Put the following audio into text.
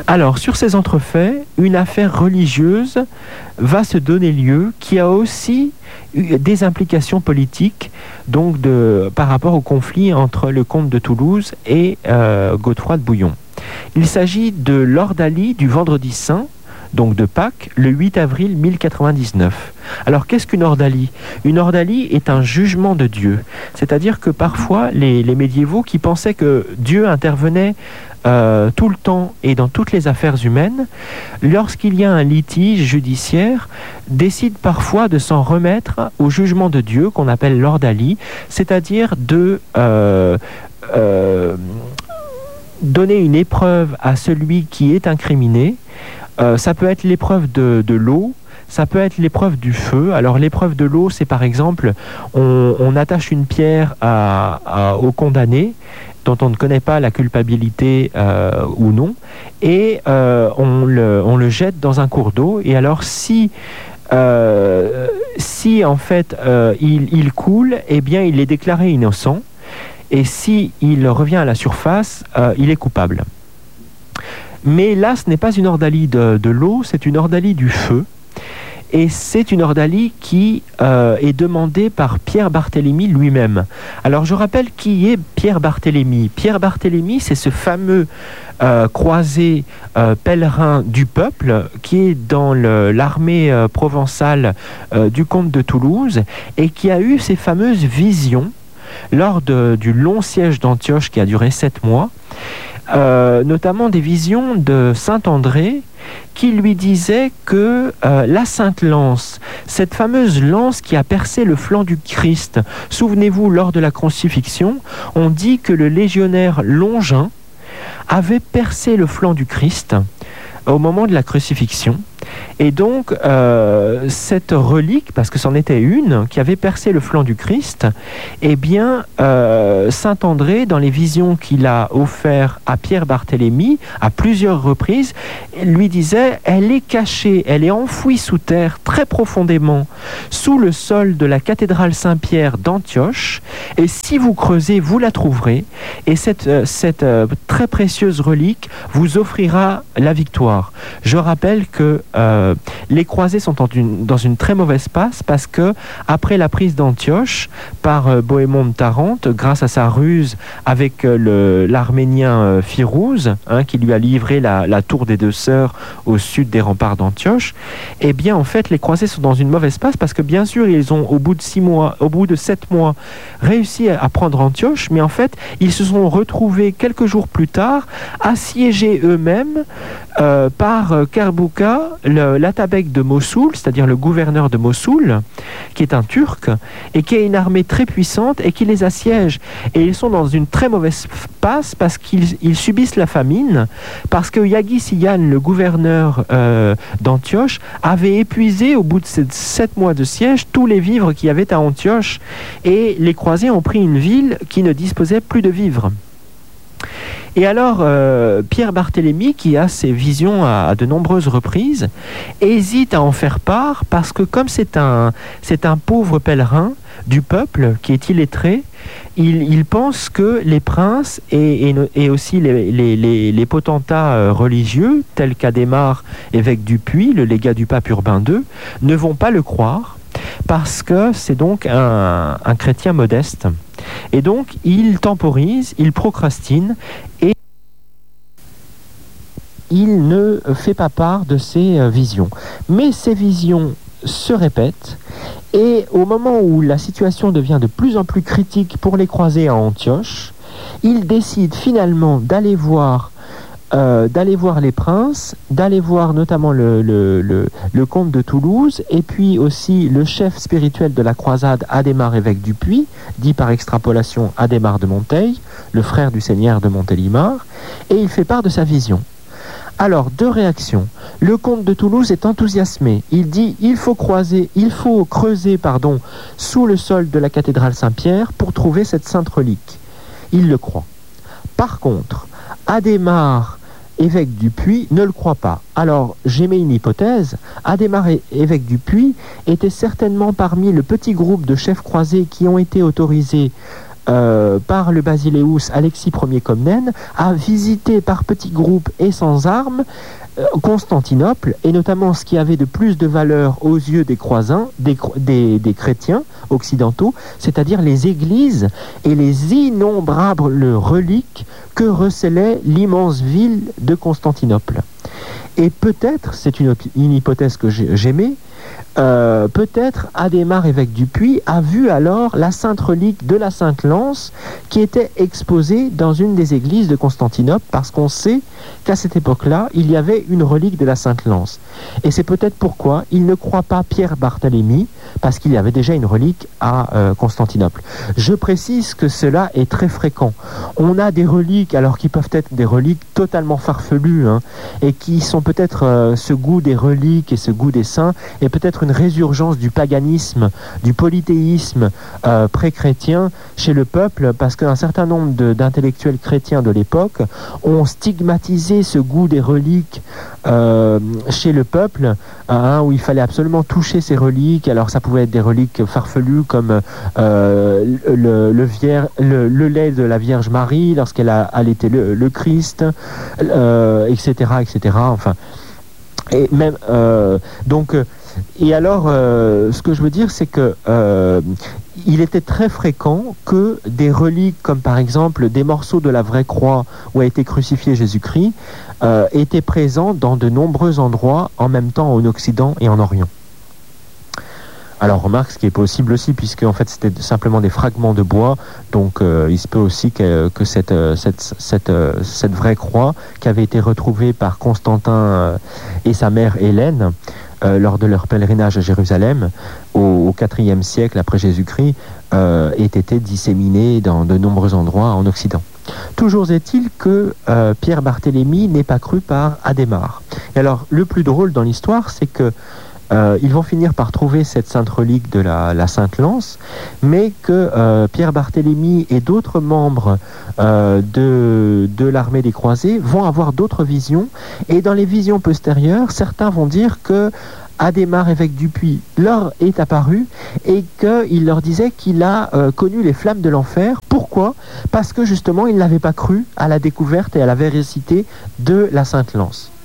Alors, sur ces entrefaits, une affaire religieuse va se donner lieu qui a aussi eu des implications politiques donc par rapport au conflit entre le comte de Toulouse et Godefroy de Bouillon. Il s'agit de l'ordalie du Vendredi Saint, donc de Pâques, le 8 avril 1099. Alors qu'est-ce qu'une ordalie ? Une ordalie est un jugement de Dieu. C'est-à-dire que parfois, les médiévaux qui pensaient que Dieu intervenait tout le temps et dans toutes les affaires humaines, lorsqu'il y a un litige judiciaire, décident parfois de s'en remettre au jugement de Dieu qu'on appelle l'ordalie, c'est-à-dire de donner une épreuve à celui qui est incriminé. Ça peut être l'épreuve de l'eau, ça peut être l'épreuve du feu. Alors l'épreuve de l'eau, c'est par exemple, on attache une pierre au condamné, dont on ne connaît pas la culpabilité ou non, et on le jette dans un cours d'eau. Et alors si en fait il coule, eh bien il est déclaré innocent, et si il revient à la surface, il est coupable. Mais là, ce n'est pas une ordalie de l'eau, c'est une ordalie du feu. Et c'est une ordalie qui est demandée par Pierre Barthélemy lui-même. Alors je rappelle qui est Pierre Barthélemy. Pierre Barthélemy, c'est ce fameux croisé pèlerin du peuple qui est dans l'armée provençale du comte de Toulouse et qui a eu ces fameuses visions lors du long siège d'Antioche qui a duré 7 mois. Notamment des visions de saint André qui lui disait que la sainte lance, cette fameuse lance qui a percé le flanc du Christ, souvenez-vous, lors de la crucifixion, on dit que le légionnaire Longin avait percé le flanc du Christ au moment de la crucifixion. Et donc, cette relique, parce que c'en était une, qui avait percé le flanc du Christ, eh bien, saint André, dans les visions qu'il a offertes à Pierre Barthélemy, à plusieurs reprises, lui disait, elle est cachée, elle est enfouie sous terre, très profondément, sous le sol de la cathédrale Saint-Pierre d'Antioche, et si vous creusez, vous la trouverez, et cette très précieuse relique vous offrira la victoire. Je rappelle que les croisés sont dans une très mauvaise passe parce que après la prise d'Antioche par Bohémond de Tarente, grâce à sa ruse avec l'Arménien Firouz, qui lui a livré la tour des deux sœurs au sud des remparts d'Antioche, eh bien en fait les croisés sont dans une mauvaise passe parce que bien sûr ils ont au bout de 7 mois réussi à prendre Antioche, mais en fait ils se sont retrouvés quelques jours plus tard assiégés eux-mêmes par Kerbouka, l'atabek de Mossoul, c'est-à-dire le gouverneur de Mossoul, qui est un Turc, et qui a une armée très puissante et qui les assiège. Et ils sont dans une très mauvaise passe parce qu'ils subissent la famine, parce que Yaghi Siyan, le gouverneur d'Antioche, avait épuisé au bout de ces 7 mois de siège tous les vivres qu'il y avait à Antioche. Et les croisés ont pris une ville qui ne disposait plus de vivres. Et alors, Pierre Barthélemy, qui a ces visions à de nombreuses reprises, hésite à en faire part parce que comme c'est un pauvre pèlerin du peuple qui est illettré, il pense que les princes et aussi les potentats religieux, tels qu'Adhémar, évêque du Puy, le légat du pape Urbain II, ne vont pas le croire parce que c'est donc un chrétien modeste. Et donc, il temporise, il procrastine et il ne fait pas part de ses visions. Mais ces visions se répètent et au moment où la situation devient de plus en plus critique pour les croisés à Antioche, il décide finalement d'aller voir les princes, d'aller voir notamment le comte de Toulouse et puis aussi le chef spirituel de la croisade, Adhémar, évêque du Puy, dit par extrapolation Adhémar de Monteil, le frère du seigneur de Montélimar, et il fait part de sa vision. Alors, 2 réactions. Le comte de Toulouse est enthousiasmé. Il dit il faut creuser sous le sol de la cathédrale Saint-Pierre pour trouver cette sainte relique. Il le croit. Par contre, Adhémar, évêque du Puy, ne le croit pas. Alors, j'émets une hypothèse. Adhémar, évêque du Puy, était certainement parmi le petit groupe de chefs croisés qui ont été autorisés par le basileus Alexis Ier Comnène, a visité par petits groupes et sans armes Constantinople, et notamment ce qui avait de plus de valeur aux yeux des croisins, des chrétiens occidentaux, c'est-à-dire les églises et les innombrables reliques que recelait l'immense ville de Constantinople. Et peut-être, c'est une hypothèse que j'aimais, peut-être Adhémar, évêque du Puy, a vu alors la sainte relique de la Sainte Lance qui était exposée dans une des églises de Constantinople, parce qu'on sait qu'à cette époque-là, il y avait une relique de la Sainte Lance. Et c'est peut-être pourquoi il ne croit pas Pierre Barthélemy, parce qu'il y avait déjà une relique à Constantinople. Je précise que cela est très fréquent. On a des reliques, alors qui peuvent être des reliques totalement farfelues, et qui sont peut-être ce goût des reliques et ce goût des saints, et peut-être une résurgence du paganisme, du polythéisme pré-chrétien chez le peuple, parce qu'un certain nombre d'intellectuels chrétiens de l'époque ont stigmatisé ce goût des reliques chez le peuple, où il fallait absolument toucher ces reliques. Alors ça pouvait être des reliques farfelues comme le lait de la Vierge Marie lorsqu'elle allaitait le Christ, etc., etc. Enfin, et même et alors, ce que je veux dire, c'est que il était très fréquent que des reliques, comme par exemple des morceaux de la vraie croix où a été crucifié Jésus-Christ, étaient présents dans de nombreux endroits, en même temps en Occident et en Orient. Alors remarque, ce qui est possible aussi, puisque en fait c'était simplement des fragments de bois, donc il se peut aussi que cette vraie croix qui avait été retrouvée par Constantin et sa mère Hélène lors de leur pèlerinage à Jérusalem au IVe siècle après Jésus-Christ ait été disséminée dans de nombreux endroits en Occident. Toujours est-il que Pierre Barthélemy n'est pas cru par Adhémar. Et alors le plus drôle dans l'histoire, c'est que ils vont finir par trouver cette sainte relique de la Sainte Lance, mais que Pierre Barthélemy et d'autres membres de l'armée des croisés vont avoir d'autres visions, et dans les visions postérieures, certains vont dire que Adhémar, évêque du Puy, leur est apparu et qu'il leur disait qu'il a connu les flammes de l'enfer. Pourquoi ? Parce que justement, il n'avait pas cru à la découverte et à la véracité de la Sainte Lance.